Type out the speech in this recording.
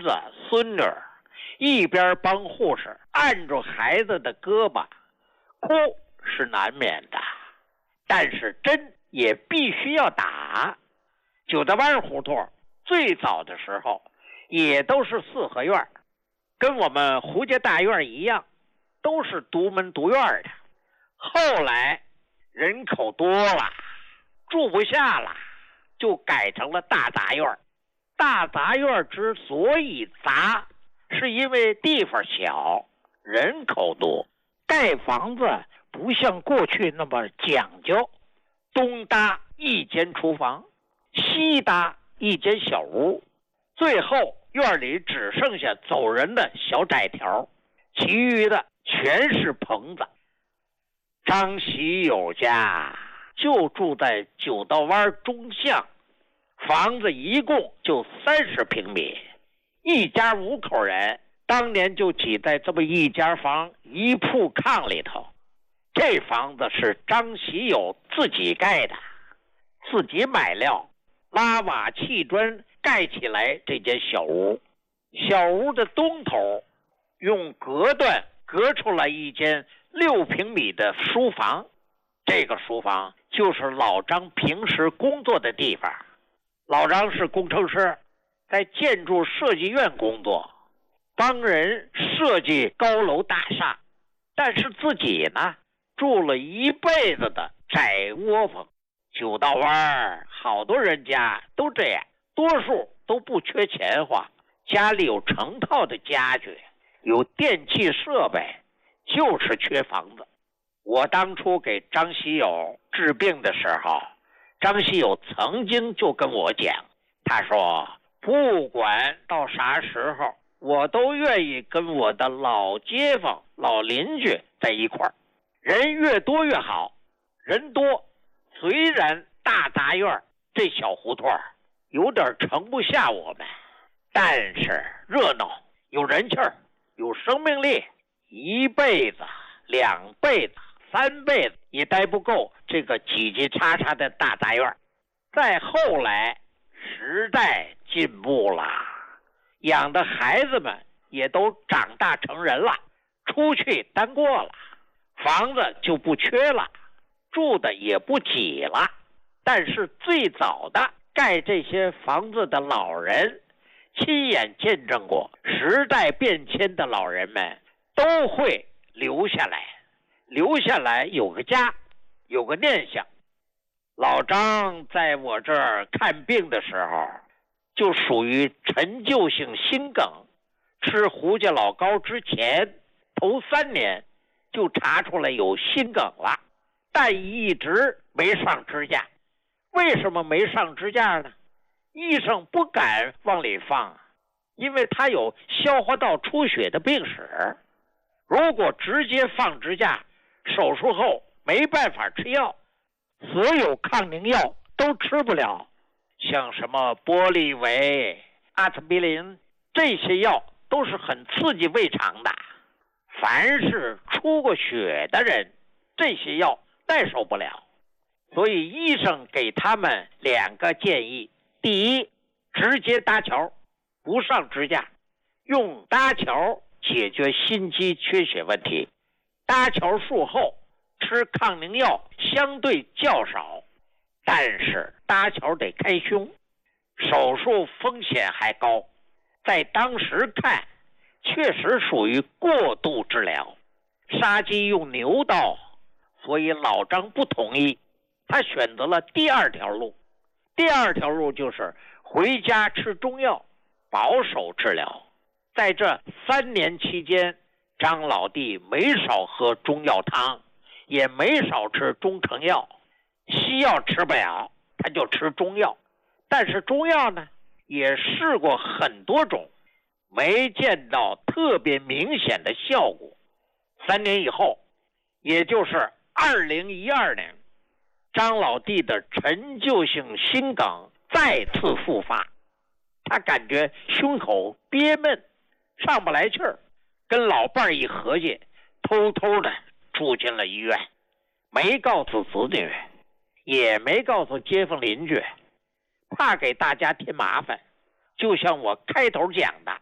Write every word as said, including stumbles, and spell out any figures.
子孙女一边帮护士按住孩子的胳膊，哭是难免的，但是针也必须要打。九道湾胡同最早的时候也都是四合院，跟我们胡家大院一样，都是独门独院的。后来人口多了，住不下了，就改成了大杂院。大杂院之所以杂，是因为地方小，人口多，盖房子不像过去那么讲究，东搭一间厨房，西搭一间小屋，最后院里只剩下走人的小窄条，其余的全是棚子。张喜友家就住在九道湾中巷，房子一共就三十平米，一家五口人当年就挤在这么一间房一铺炕里头。这房子是张喜友自己盖的，自己买料，拉瓦砌砖盖起来这间小屋。小屋的东头用隔断隔出来一间六平米的书房，这个书房就是老张平时工作的地方。老张是工程师，在建筑设计院工作，帮人设计高楼大厦，但是自己呢住了一辈子的窄窝棚。九道湾好多人家都这样，多数都不缺钱花，家里有成套的家具，有电器设备，就是缺房子。我当初给张喜友治病的时候，张喜友曾经就跟我讲，他说不管到啥时候，我都愿意跟我的老街坊老邻居在一块儿，人越多越好。人多虽然大杂院这小胡同有点盛不下我们，但是热闹，有人气儿，有生命力，一辈子两辈子三辈子也待不够这个挤挤叉叉的大杂院。再后来时代进步了，养的孩子们也都长大成人了，出去单过了，房子就不缺了，住的也不挤了。但是最早的盖这些房子的老人，亲眼见证过时代变迁的老人们都会留下来，留下来有个家，有个念想。老张在我这儿看病的时候，就属于陈旧性心梗，吃胡家老膏之前头三年就查出来有心梗了，但一直没上支架。为什么没上支架呢？医生不敢往里放，因为他有消化道出血的病史。如果直接放支架，手术后没办法吃药，所有抗凝药都吃不了，像什么玻利维、阿司匹林这些药都是很刺激胃肠的。凡是出过血的人，这些药耐受不了。所以医生给他们两个建议：第一，直接搭桥，不上支架，用搭桥解决心肌缺血问题。搭桥术后吃抗凝药相对较少，但是搭桥得开胸，手术风险还高，在当时看确实属于过度治疗。杀鸡用牛刀，所以老张不同意，他选择了第二条路。第二条路就是回家吃中药，保守治疗。在这三年期间，张老弟没少喝中药汤，也没少吃中成药。西药吃不了，他就吃中药。但是中药呢，也试过很多种，没见到特别明显的效果。三年以后，也就是二零一二年，张老弟的陈旧性心梗再次复发，他感觉胸口憋闷，上不来气儿，跟老伴儿一合计，偷偷的住进了医院，没告诉子女，也没告诉街坊邻居，怕给大家添麻烦。就像我开头讲的，